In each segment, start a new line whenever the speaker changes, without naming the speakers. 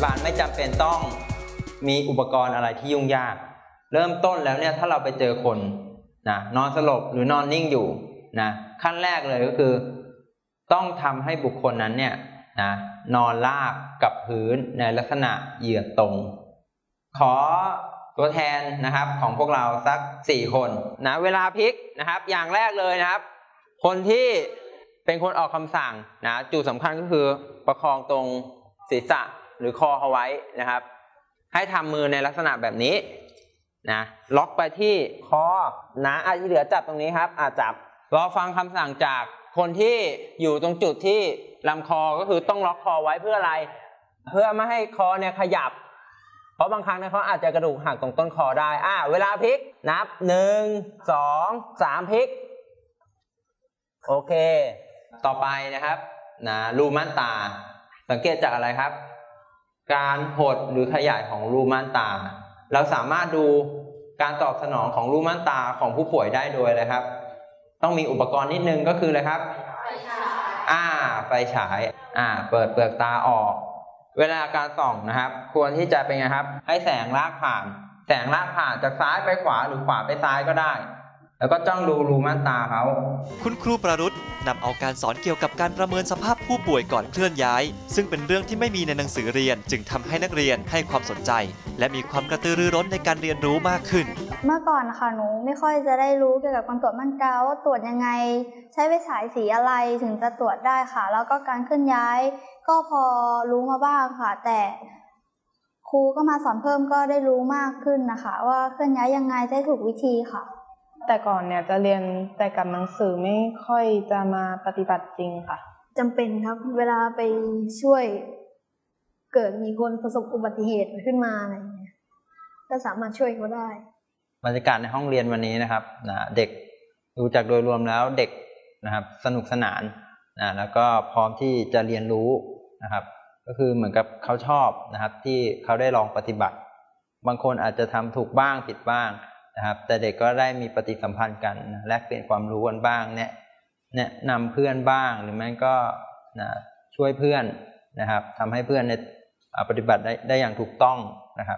บาลไม่จำเป็นต้องมีอุปกรณ์อะไรที่ยุ่งยากเริ่มต้นแล้วเนี่ยถ้าเราไปเจอคนนะนอนสลบหรือนอนนิ่งอยู่นะขั้นแรกเลยก็คือต้องทำให้บุคคลนั้นเนี่ยนะนอนราบกับพื้นในลักษณะเหยียดตรงขอตัวแทนนะครับของพวกเราสัก4คนนะเวลาพลิกนะครับอย่างแรกเลยนะครับคนที่เป็นคนออกคำสั่งนะจุดสำคัญก็คือประคองตรงศีรษะหรือคอเอาไว้นะครับให้ทำมือในลักษณะแบบนี้นะล็อกไปที่คอนะที่เหลือจับตรงนี้ครับจับรอฟังคำสั่งจากคนที่อยู่ตรงจุดที่ลำคอก็คือต้องล็อกคอไว้เพื่ออะไรเพื่อไม่ให้คอเนี่ยขยับเพราะบางครั้งเนี่ยเขาอาจจะกระดูกหักตรงต้นคอได้เวลาพลิกนับ1 2 3พลิกโอเคต่อไปนะครับนะรูม่านตาสังเกตจากอะไรครับการหดหรือขยายของรูม่านตาเราสามารถดูการตอบสนองของรูม่านตาของผู้ป่วยได้โดยอะไรครับต้องมีอุปกรณ์นิดนึงก็คืออะไรครับไฟฉายเปิดเปลือกตาออกเวลาการส่องนะครับควรที่จะเป็นไงครับให้แสงลากผ่านจากซ้ายไปขวาหรือขวาไปซ้ายก็ได้แล้วก็จ้องดูรูม่านตาเขา
คุณครูประรุษนำเอาการสอนเกี่ยวกับการประเมินสภาพผู้ป่วยก่อนเคลื่อนย้ายซึ่งเป็นเรื่องที่ไม่มีในหนังสือเรียนจึงทำให้นักเรียนให้ความสนใจและมีความกระตือรือร้นในการเรียนรู้มากขึ้น
เมื่อก่อนนะคะหนูไม่ค่อยจะได้รู้เกี่ยวกับการตรวจม่านตาว่าตรวจยังไงใช้ไฟฉายสีอะไรถึงจะตรวจได้ค่ะแล้วก็การเคลื่อนย้ายก็พอรู้มาบ้างค่ะแต่ครูก็มาสอนเพิ่มก็ได้รู้มากขึ้นนะคะว่าเคลื่อนย้ายยังไงได้ถูกวิธีค่ะ
แต่ก่อนเนี่ยจะเรียนแต่กับหนังสือไม่ค่อยจะมาปฏิบัติจริงค่ะ
จำเป็นครับเวลาไปช่วยเกิดมีคนประสบอุบัติเหตุขึ้นมาอะไรอย่างเงี้ยก็สามารถช่วยเขาได้
บรรยากาศในห้องเรียนวันนี้นะครับเด็กดูจากโดยรวมแล้วเด็กนะครับสนุกสนานแล้วก็พร้อมที่จะเรียนรู้นะครับก็คือเหมือนกับเขาชอบนะครับที่เขาได้ลองปฏิบัติบางคนอาจจะทำถูกบ้างผิดบ้างนะครับแต่เด็กก็ได้มีปฏิสัมพันธ์กันแลกเปลี่ยนความรู้กันบ้างแนะนำเพื่อนบ้างหรือไม่ก็ช่วยเพื่อนนะครับทำให้เพื่อนปฏิบัติได้อย่างถูกต้องนะครับ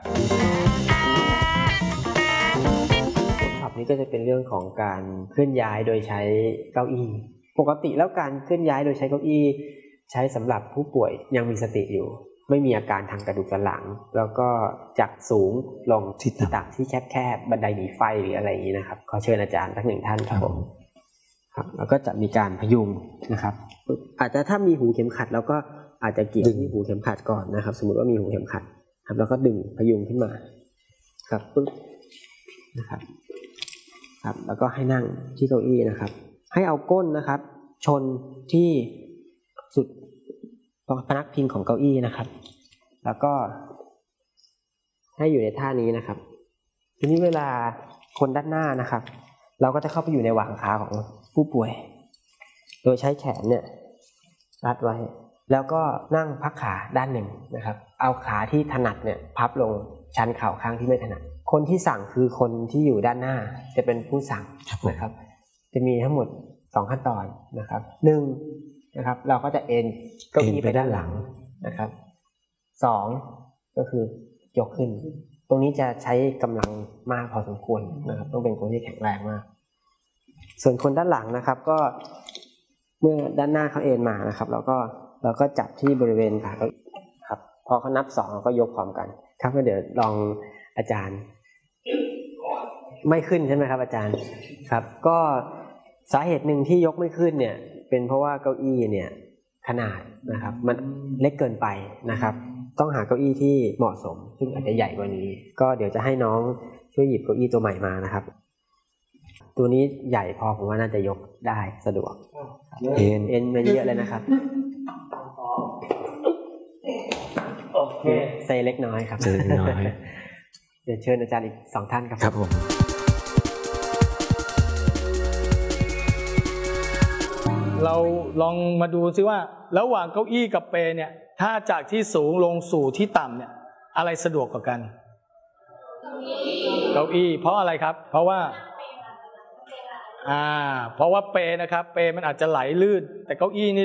ช็อปนี้ก็จะเป็นเรื่องของการเคลื่อนย้ายโดยใช้เก้าอี้ปกติแล้วการเคลื่อนย้ายโดยใช้เก้าอี้ใช้สำหรับผู้ป่วยยังมีสติอยู่ไม่มีอาการทางกระดูกสันหลังแล้วก็จากสูงลงที่ต่ำที่แคบๆบันไดหนีไฟหรืออะไรอย่างนี้นะครับขอเชิญอาจารย์สัก1ท่านครับผมครับแล้วก็จะมีการพยุงนะครับอาจจะถ้ามีหูเข็มขัดแล้วก็อาจจะเกี่ยวที่หูเข็มขัดก่อนนะครับสมมติว่ามีหูเข็มขัดครับแล้วก็ดึงพยุงขึ้นมาครับปึ๊บนะครับครับแล้วก็ให้นั่งที่เก้าอี้นะครับให้เอาก้นนะครับชนที่สุดพนักพิงของเก้าอี้นะครับแล้วก็ให้อยู่ในท่านี้นะครับทีนี้เวลาคนด้านหน้านะครับเราก็จะเข้าไปอยู่ในหว่างขาของผู้ป่วยโดยใช้แขนเนี่ยรัดไว้แล้วก็นั่งพักขาด้านหนึ่งนะครับเอาขาที่ถนัดเนี่ยพับลงชันเข่าข้างที่ไม่ถนัดคนที่สั่งคือคนที่อยู่ด้านหน้าจะเป็นผู้สั่งนะครับจะมีทั้งหมด2ขั้นตอนนะครับ1นะครับเราก็จะเอ็นเก้าอี้ไปด้านหลังนะครับ2ก็คือยกขึ้นตรงนี้จะใช้กำลังมากพอสมควรนะครับต้องเป็นคนที่แข็งแรงมากส่วนคนด้านหลังนะครับก็เมื่อด้านหน้าเขาเอ็นมานะครับเราก็จับที่บริเวณขาครับพอเขานับ2เราก็ยกพร้อมกันครับก็เดี๋ยวลองอาจารย์ไม่ขึ้นใช่ไหมครับอาจารย์ครับก็สาเหตุหนึ่งที่ยกไม่ขึ้นเนี่ยเป็นเพราะว่าเก้าอี้เนี่ยขนาดนะครับมันเล็กเกินไปนะครับต้องหาเก้าอี้ที่เหมาะสมซึ่งอาจจะใหญ่กว่านี้ก็เดี๋ยวจะให้น้องช่วยหยิบเก้าอี้ตัวใหม่มานะครับตัวนี้ใหญ่พอผมว่าน่าจะยกได้สะดวกเอ็นมาเยอะเลยนะครับโอเคใส่เล็กน้อยครับเล็กน้อยเดี๋ยวเชิญอาจารย์อีก2ท่านครับผม
เราลองมาดูซิว่าระหว่างเก้าอี้กับเปลเนี่ยถ้าจากที่สูงลงสู่ที่ต่ำเนี่ยอะไรสะดวกกว่ากันเก้าอี้เพราะอะไรครับเพราะว่าเปลนะครับเปลมันอาจจะไหลลื่นแต่เก้าอี้นี่